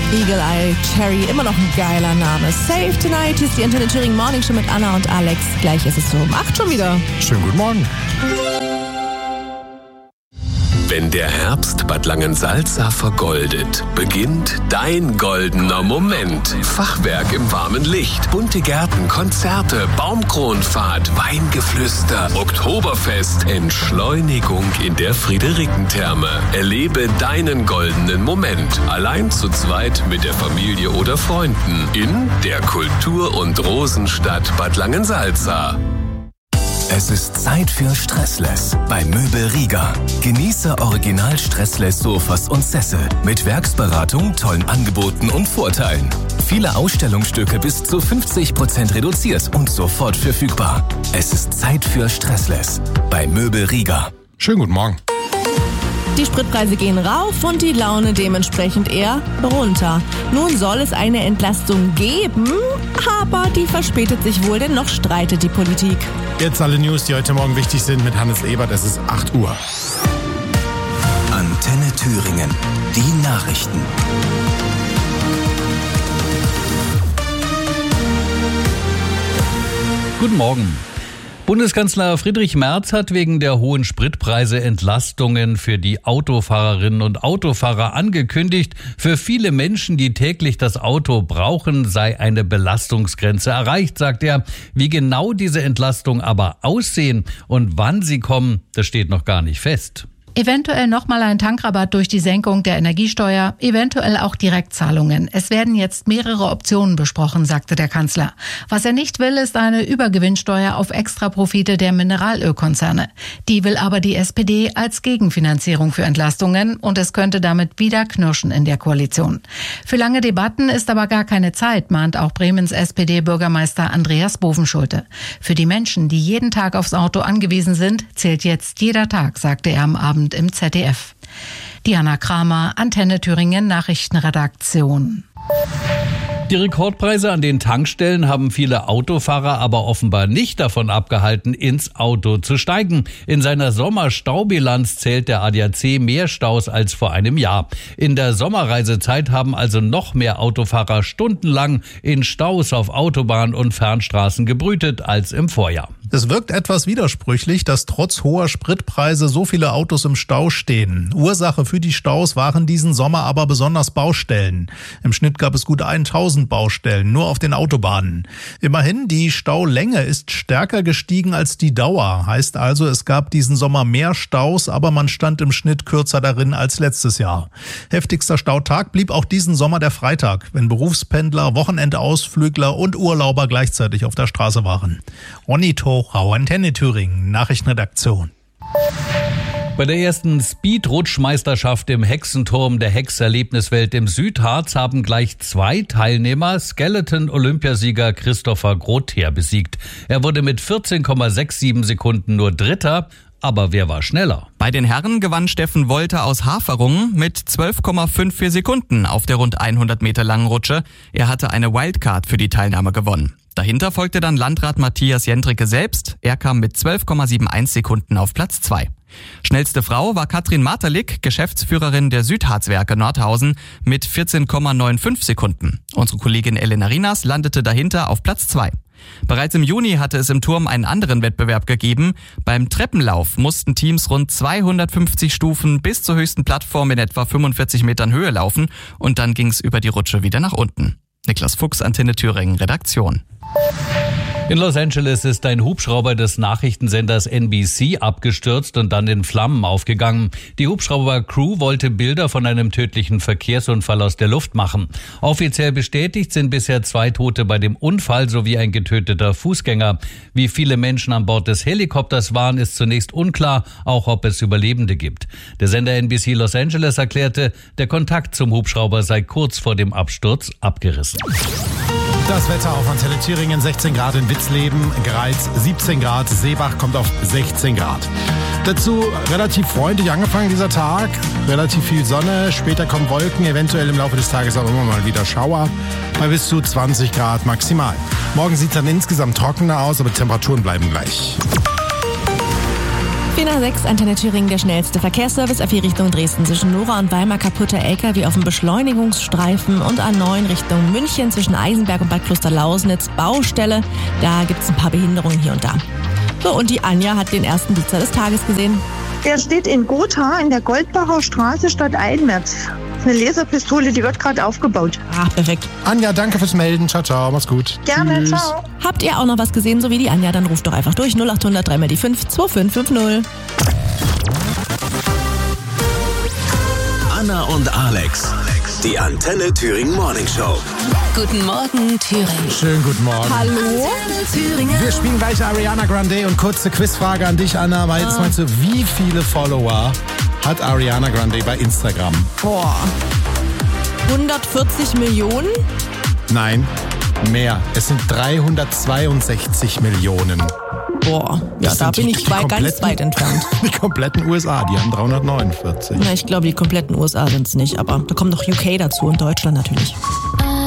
Eagle Eye Cherry, immer noch ein geiler Name. Save Tonight ist die Antenne Thüringen Morning Show mit Anna und Alex. Gleich ist es so um 8 schon wieder. Schönen guten Morgen. Wenn der Herbst Bad Langensalza vergoldet, beginnt dein goldener Moment. Fachwerk im warmen Licht, bunte Gärten, Konzerte, Baumkronfahrt, Weingeflüster, Oktoberfest, Entschleunigung in der Friederikentherme. Erlebe deinen goldenen Moment, allein zu zweit mit der Familie oder Freunden in der Kultur- und Rosenstadt Bad Langensalza. Es ist Zeit für Stressless bei Möbel Rieger. Genieße Original Stressless Sofas und Sessel mit Werksberatung, tollen Angeboten und Vorteilen. Viele Ausstellungsstücke bis zu 50% reduziert und sofort verfügbar. Es ist Zeit für Stressless bei Möbel Rieger. Schönen guten Morgen. Die Spritpreise gehen rauf und die Laune dementsprechend eher runter. Nun soll es eine Entlastung geben, aber die verspätet sich wohl, denn noch streitet die Politik. Jetzt alle News, die heute Morgen wichtig sind mit Hannes Ebert. Es ist 8 Uhr. Antenne Thüringen. Die Nachrichten. Guten Morgen. Bundeskanzler Friedrich Merz hat wegen der hohen Spritpreise Entlastungen für die Autofahrerinnen und Autofahrer angekündigt. Für viele Menschen, die täglich das Auto brauchen, sei eine Belastungsgrenze erreicht, sagt er. Wie genau diese Entlastungen aber aussehen und wann sie kommen, das steht noch gar nicht fest. Eventuell nochmal ein Tankrabatt durch die Senkung der Energiesteuer, eventuell auch Direktzahlungen. Es werden jetzt mehrere Optionen besprochen, sagte der Kanzler. Was er nicht will, ist eine Übergewinnsteuer auf Extraprofite der Mineralölkonzerne. Die will aber die SPD als Gegenfinanzierung für Entlastungen und es könnte damit wieder knirschen in der Koalition. Für lange Debatten ist aber gar keine Zeit, mahnt auch Bremens SPD-Bürgermeister Andreas Bovenschulte. Für die Menschen, die jeden Tag aufs Auto angewiesen sind, zählt jetzt jeder Tag, sagte er am Abend im ZDF. Diana Kramer, Antenne Thüringen Nachrichtenredaktion. Die Rekordpreise an den Tankstellen haben viele Autofahrer aber offenbar nicht davon abgehalten, ins Auto zu steigen. In seiner Sommerstaubilanz zählt der ADAC mehr Staus als vor einem Jahr. In der Sommerreisezeit haben also noch mehr Autofahrer stundenlang in Staus auf Autobahn und Fernstraßen gebrütet als im Vorjahr. Es wirkt etwas widersprüchlich, dass trotz hoher Spritpreise so viele Autos im Stau stehen. Ursache für die Staus waren diesen Sommer aber besonders Baustellen. Im Schnitt gab es gut 1000 Baustellen, nur auf den Autobahnen. Immerhin, die Staulänge ist stärker gestiegen als die Dauer. Heißt also, es gab diesen Sommer mehr Staus, aber man stand im Schnitt kürzer darin als letztes Jahr. Heftigster Stautag blieb auch diesen Sommer der Freitag, wenn Berufspendler, Wochenendausflügler und Urlauber gleichzeitig auf der Straße waren. Ronny Rau, Antenne Thüringen, Nachrichtenredaktion. Bei der ersten Speed-Rutschmeisterschaft im Hexenturm der Hex-Erlebniswelt im Südharz haben gleich 2 Teilnehmer Skeleton-Olympiasieger Christopher Grother besiegt. Er wurde mit 14,67 Sekunden nur Dritter. Aber wer war schneller? Bei den Herren gewann Steffen Wolter aus Haferungen mit 12,54 Sekunden auf der rund 100 Meter langen Rutsche. Er hatte eine Wildcard für die Teilnahme gewonnen. Dahinter folgte dann Landrat Matthias Jentricke selbst. Er kam mit 12,71 Sekunden auf Platz 2. Schnellste Frau war Katrin Materlik, Geschäftsführerin der Südharzwerke Nordhausen mit 14,95 Sekunden. Unsere Kollegin Elena Rinas landete dahinter auf Platz 2. Bereits im Juni hatte es im Turm einen anderen Wettbewerb gegeben. Beim Treppenlauf mussten Teams rund 250 Stufen bis zur höchsten Plattform in etwa 45 Metern Höhe laufen und dann ging es über die Rutsche wieder nach unten. Niklas Fuchs, Antenne Thüringen, Redaktion. In Los Angeles ist ein Hubschrauber des Nachrichtensenders NBC abgestürzt und dann in Flammen aufgegangen. Die Hubschrauber-Crew wollte Bilder von einem tödlichen Verkehrsunfall aus der Luft machen. Offiziell bestätigt sind bisher 2 Tote bei dem Unfall sowie ein getöteter Fußgänger. Wie viele Menschen an Bord des Helikopters waren, ist zunächst unklar, auch ob es Überlebende gibt. Der Sender NBC Los Angeles erklärte, der Kontakt zum Hubschrauber sei kurz vor dem Absturz abgerissen. Das Wetter auf Antenne Thüringen, 16 Grad in Witzleben, Greiz 17 Grad, Seebach kommt auf 16 Grad. Dazu relativ freundlich angefangen dieser Tag, relativ viel Sonne, später kommen Wolken, eventuell im Laufe des Tages auch immer mal wieder Schauer, bei bis zu 20 Grad maximal. Morgen sieht es dann insgesamt trockener aus, aber Temperaturen bleiben gleich. 4:06, Antenne Thüringen, der schnellste Verkehrsservice. A4 Richtung Dresden zwischen Nora und Weimar kaputter LKW auf dem Beschleunigungsstreifen und A9 Richtung München zwischen Eisenberg und Bad Klosterlausnitz Baustelle. Da gibt's ein paar Behinderungen hier und da. So, und die Anja hat den ersten Blitzer des Tages gesehen. Der steht in Gotha in der Goldbacher Straße Stadt Einmetz. Eine Laserpistole, die wird gerade aufgebaut. Ah, perfekt. Anja, danke fürs Melden. Ciao, ciao. Mach's gut. Gerne, Tschüss. ciao. Habt ihr auch noch was gesehen, so wie die Anja, dann ruft doch einfach durch 0800 3 mal die 5 2550. Anna und Alex, die Antenne Thüringen Morning Show. Guten Morgen, Thüringen. Schönen guten Morgen. Hallo? Wir spielen gleich Ariana Grande und kurze Quizfrage an dich, Anna. Jetzt meinst du, wie viele Follower hat Ariana Grande bei Instagram? Boah. 140 Millionen? Nein, mehr. Es sind 362 Millionen. Boah, ja, da bin ich ganz weit entfernt. Die kompletten USA, die haben 349. Na, ich glaube, die kompletten USA sind es nicht, aber da kommt noch UK dazu und Deutschland natürlich.